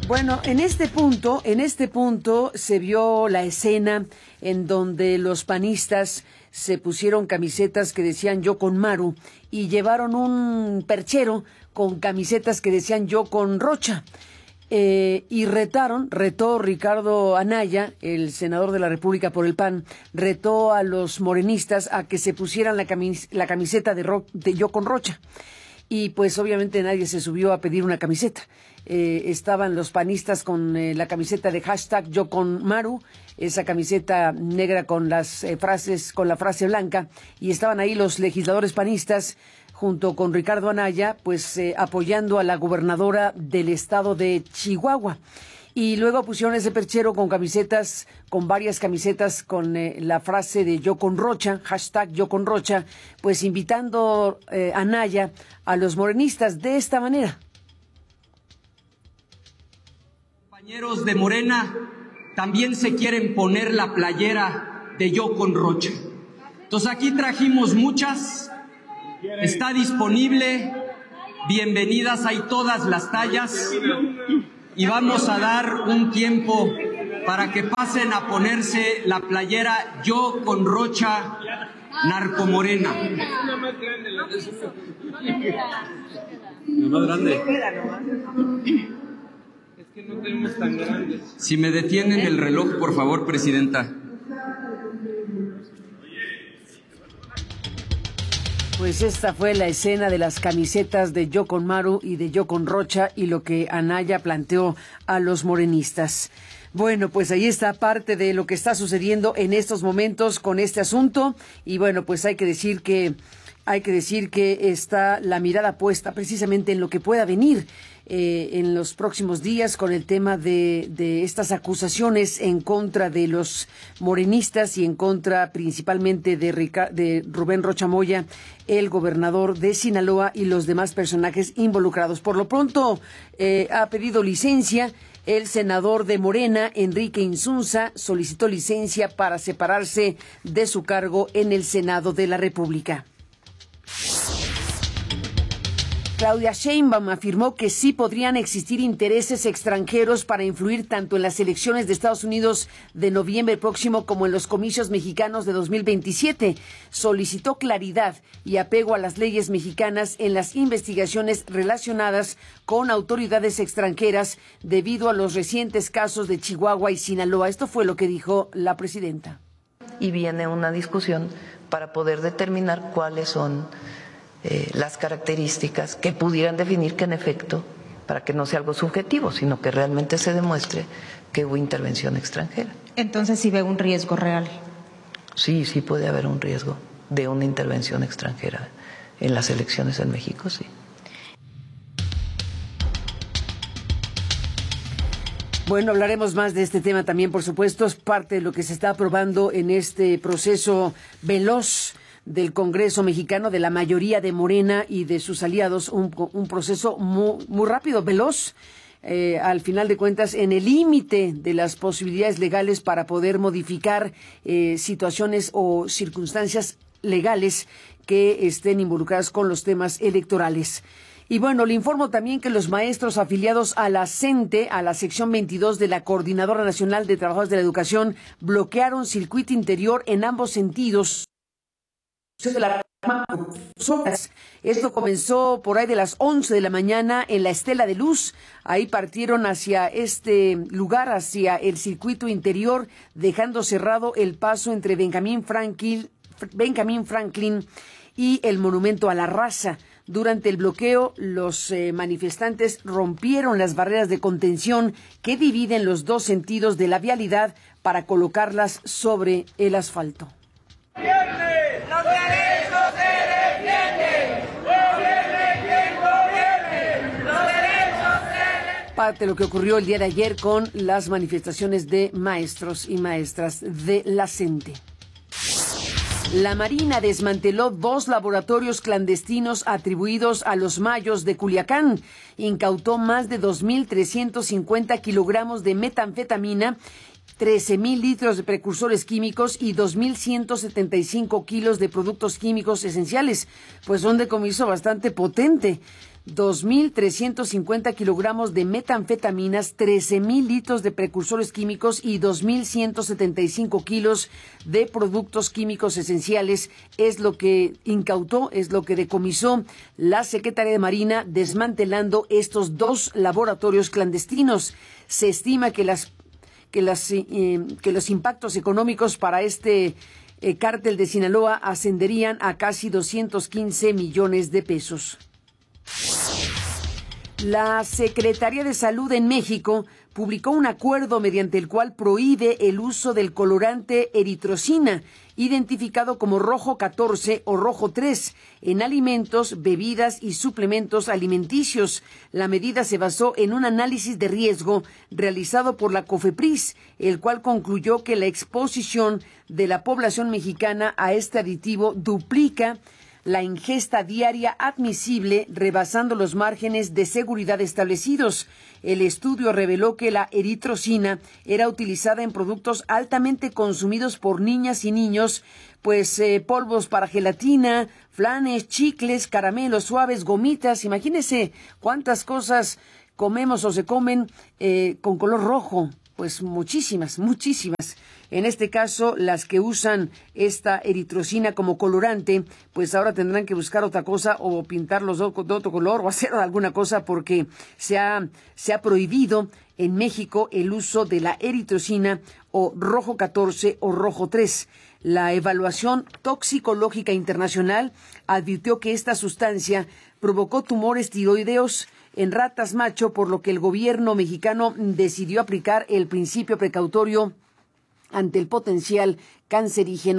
Bueno, en este punto se vio la escena en donde los panistas se pusieron camisetas que decían "Yo con Maru" y llevaron un perchero con camisetas que decían "Yo con Rocha". Y retó Ricardo Anaya, el senador de la República por el PAN, retó a los morenistas a que se pusieran la camiseta de "Yo con Rocha". Y pues obviamente nadie se subió a pedir una camiseta. Estaban los panistas con la camiseta de hashtag "Yo con Maru", esa camiseta negra con las frases, con la frase blanca, y estaban ahí los legisladores panistas junto con Ricardo Anaya, pues apoyando a la gobernadora del estado de Chihuahua. Y luego pusieron ese perchero con camisetas, con varias camisetas con la frase de "Yo con Rocha", hashtag "Yo con Rocha", pues invitando Anaya a los morenistas de esta manera. Compañeros de Morena también se quieren poner la playera de "Yo con Rocha". Entonces aquí trajimos muchas, está disponible, bienvenidas, hay todas las tallas. Y vamos a dar un tiempo para que pasen a ponerse la playera "Yo con Rocha Narcomorena". La más grande. Es que no tenemos tan grandes. Si me detienen el reloj, por favor, presidenta. Pues esta fue la escena de las camisetas de "Yo con Maru" y de "Yo con Rocha" y lo que Anaya planteó a los morenistas. Bueno, pues ahí está parte de lo que está sucediendo en estos momentos con este asunto y bueno, pues hay que decir que está la mirada puesta precisamente en lo que pueda venir en los próximos días con el tema de estas acusaciones en contra de los morenistas y en contra principalmente de Rubén Rocha Moya, el gobernador de Sinaloa y los demás personajes involucrados. Por lo pronto ha pedido licencia. El senador de Morena, Enrique Insunza, solicitó licencia para separarse de su cargo en el Senado de la República. Claudia Sheinbaum afirmó que sí podrían existir intereses extranjeros para influir tanto en las elecciones de Estados Unidos de noviembre próximo como en los comicios mexicanos de 2027. Solicitó claridad y apego a las leyes mexicanas en las investigaciones relacionadas con autoridades extranjeras debido a los recientes casos de Chihuahua y Sinaloa. Esto fue lo que dijo la presidenta. Y viene una discusión para poder determinar cuáles son las características que pudieran definir que en efecto, para que no sea algo subjetivo, sino que realmente se demuestre que hubo intervención extranjera. Entonces, ¿sí ve un riesgo real? Sí puede haber un riesgo de una intervención extranjera en las elecciones en México, sí. Bueno, hablaremos más de este tema también, por supuesto, es parte de lo que se está aprobando en este proceso veloz del Congreso mexicano, de la mayoría de Morena y de sus aliados, un proceso muy rápido, veloz, al final de cuentas, en el límite de las posibilidades legales para poder modificar situaciones o circunstancias legales que estén involucradas con los temas electorales. Y bueno, le informo también que los maestros afiliados a la CENTE, a la sección 22 de la Coordinadora Nacional de Trabajadores de la Educación, bloquearon circuito interior en ambos sentidos de la Esto comenzó por ahí de las 11 de la mañana en la Estela de Luz. Ahí partieron hacia este lugar, hacia el circuito interior, dejando cerrado el paso entre Benjamín Franklin y el Monumento a la Raza. Durante el bloqueo, los manifestantes rompieron las barreras de contención que dividen los dos sentidos de la vialidad para colocarlas sobre el asfalto. Los derechos se defienden, gobierne quien gobierne, los derechos se defienden. Parte de lo que ocurrió el día de ayer con las manifestaciones de maestros y maestras de la CENTE. La Marina desmanteló 2 laboratorios clandestinos atribuidos a los Mayos de Culiacán. Incautó más de 2.350 kilogramos de metanfetamina, 13,000 litros de precursores químicos y 2.175 kilos de productos químicos esenciales. Pues un decomiso bastante potente. 2.350 kilogramos de metanfetaminas, 13.000 litros de precursores químicos y 2.175 kilos de productos químicos esenciales. Es lo que incautó, es lo que decomisó la Secretaría de Marina, desmantelando estos 2 laboratorios clandestinos. Se estima que los impactos económicos para este cártel de Sinaloa ascenderían a casi 215 millones de pesos. La Secretaría de Salud en México publicó un acuerdo mediante el cual prohíbe el uso del colorante eritrocina, identificado como rojo 14 o rojo 3, en alimentos, bebidas y suplementos alimenticios. La medida se basó en un análisis de riesgo realizado por la COFEPRIS, el cual concluyó que la exposición de la población mexicana a este aditivo duplica la ingesta diaria admisible, rebasando los márgenes de seguridad establecidos. El estudio reveló que la eritrocina era utilizada en productos altamente consumidos por niñas y niños, pues polvos para gelatina, flanes, chicles, caramelos suaves, gomitas. Imagínense cuántas cosas comemos o se comen con color rojo. Pues muchísimas. En este caso, las que usan esta eritrocina como colorante, pues ahora tendrán que buscar otra cosa o pintarlos de otro color o hacer alguna cosa, porque se ha prohibido en México el uso de la eritrocina o rojo 14 o rojo 3. La evaluación toxicológica internacional advirtió que esta sustancia provocó tumores tiroideos en ratas macho, por lo que el gobierno mexicano decidió aplicar el principio precautorio ante el potencial cancerígeno